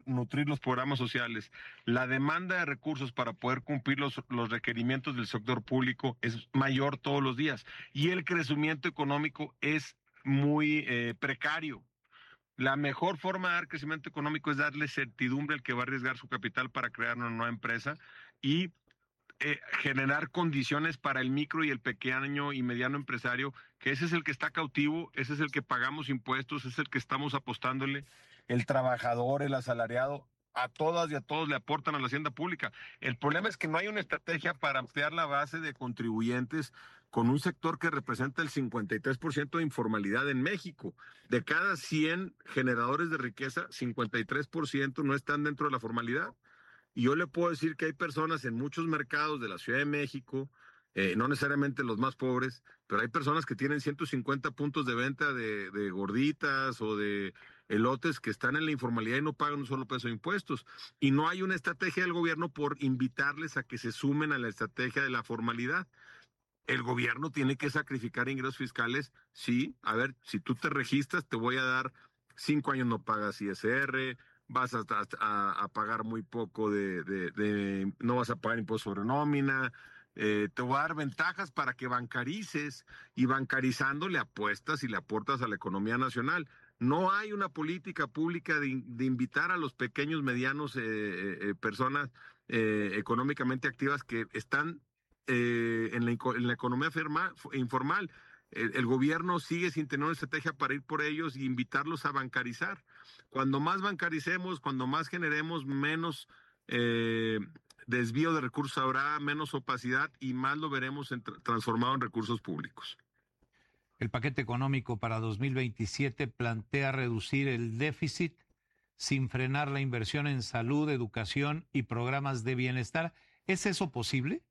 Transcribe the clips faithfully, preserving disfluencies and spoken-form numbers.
nutrir los programas sociales, la demanda de recursos para poder cumplir los, los requerimientos del sector público es mayor todos los días y el crecimiento económico es muy eh, precario. La mejor forma de dar crecimiento económico es darle certidumbre al que va a arriesgar su capital para crear una nueva empresa y eh, generar condiciones para el micro y el pequeño y mediano empresario, que ese es el que está cautivo, ese es el que pagamos impuestos, ese es el que estamos apostándole, el trabajador, el asalariado, a todas y a todos le aportan a la hacienda pública. El problema es que no hay una estrategia para ampliar la base de contribuyentes con un sector que representa el cincuenta y tres por ciento de informalidad en México. De cada cien generadores de riqueza, cincuenta y tres por ciento no están dentro de la formalidad. Y yo le puedo decir que hay personas en muchos mercados de la Ciudad de México, eh, no necesariamente los más pobres, pero hay personas que tienen ciento cincuenta puntos de venta de, de gorditas o de elotes que están en la informalidad y no pagan un solo peso de impuestos. Y no hay una estrategia del gobierno por invitarles a que se sumen a la estrategia de la formalidad. El gobierno tiene que sacrificar ingresos fiscales. Sí, a ver, si tú te registras, te voy a dar cinco años no pagas I S R, vas a, a, a pagar muy poco de, de, de, no vas a pagar impuesto sobre nómina, eh, te voy a dar ventajas para que bancarices y bancarizando le apuestas y le aportas a la economía nacional. No hay una política pública de, de invitar a los pequeños, medianos, eh, eh, personas eh, económicamente activas que están eh, en, la, en la economía firma, informal. El, el gobierno sigue sin tener una estrategia para ir por ellos e invitarlos a bancarizar. Cuando más bancaricemos, cuando más generemos, menos eh, desvío de recursos habrá, menos opacidad y más lo veremos en, transformado en recursos públicos. El paquete económico para dos mil veintisiete plantea reducir el déficit sin frenar la inversión en salud, educación y programas de bienestar. ¿Es eso posible?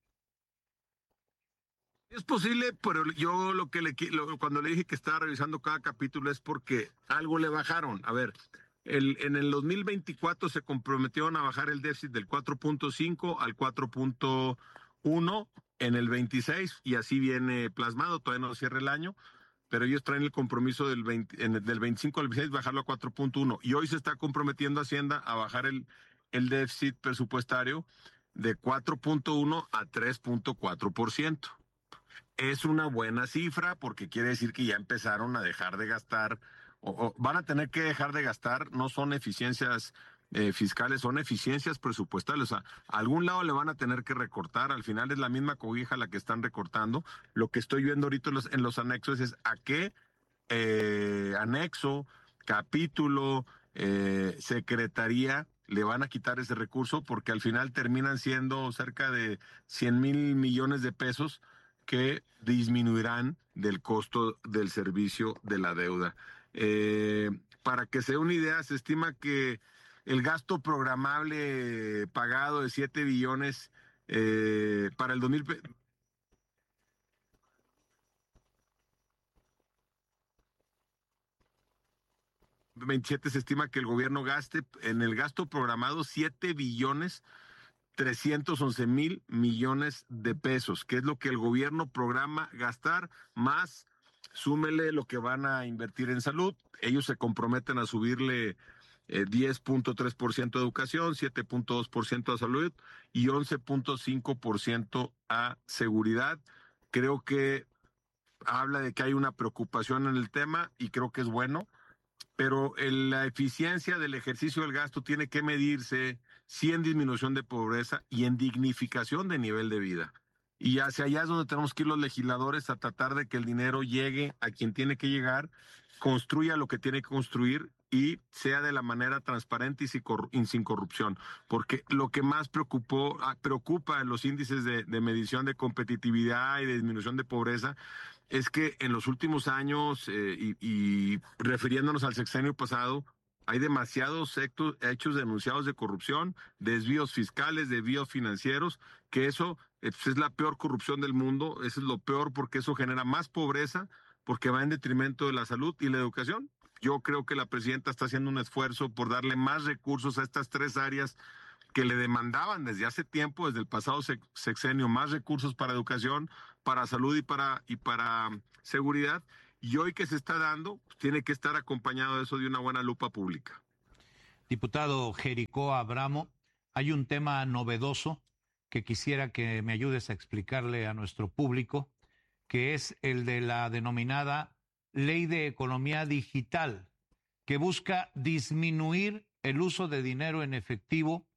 Es posible, pero yo lo que le lo, cuando le dije que estaba revisando cada capítulo es porque algo le bajaron. A ver, el, en el dos mil veinticuatro se comprometieron a bajar el déficit del cuatro punto cinco al cuatro punto uno en el veintiséis y así viene plasmado, todavía no cierra el año, pero ellos traen el compromiso del, veinte, en el, del veinticinco al veintiséis bajarlo a cuatro punto uno y hoy se está comprometiendo Hacienda a bajar el, el déficit presupuestario de cuatro punto uno a tres punto cuatro por ciento. Es una buena cifra porque quiere decir que ya empezaron a dejar de gastar, o, o van a tener que dejar de gastar, no son eficiencias eh, fiscales, son eficiencias presupuestales. O sea, a algún lado le van a tener que recortar, al final es la misma cobija la que están recortando. Lo que estoy viendo ahorita en los, en los anexos es a qué eh, anexo, capítulo, eh, secretaría le van a quitar ese recurso porque al final terminan siendo cerca de cien mil millones de pesos que disminuirán del costo del servicio de la deuda. Eh, para que se dé una idea, se estima que el gasto programable pagado de siete billones eh, para el dos mil veintisiete se estima que el gobierno gaste en el gasto programado siete billones trescientos once mil millones de pesos, que es lo que el gobierno programa gastar, más súmele lo que van a invertir en salud. Ellos se comprometen a subirle eh, diez punto tres por ciento a educación, siete punto dos por ciento a salud y once punto cinco por ciento a seguridad. Creo que habla de que hay una preocupación en el tema y creo que es bueno. Pero el, la eficiencia del ejercicio del gasto tiene que medirse sí en disminución de pobreza y en dignificación de nivel de vida. Y hacia allá es donde tenemos que ir los legisladores a tratar de que el dinero llegue a quien tiene que llegar, construya lo que tiene que construir y sea de la manera transparente y sin corrupción. Porque lo que más preocupó, preocupa en los índices de, de medición de competitividad y de disminución de pobreza es que en los últimos años, eh, y, y refiriéndonos al sexenio pasado, hay demasiados hechos, hechos denunciados de corrupción, desvíos fiscales, desvíos financieros, que eso eh, pues es la peor corrupción del mundo, eso es lo peor porque eso genera más pobreza, porque va en detrimento de la salud y la educación. Yo creo que la presidenta está haciendo un esfuerzo por darle más recursos a estas tres áreas que le demandaban desde hace tiempo, desde el pasado sexenio, más recursos para educación, para salud y para, y para seguridad. Y hoy que se está dando, tiene que estar acompañado de eso de una buena lupa pública. Diputado Jericó Abramo, hay un tema novedoso que quisiera que me ayudes a explicarle a nuestro público, que es el de la denominada Ley de Economía Digital, que busca disminuir el uso de dinero en efectivo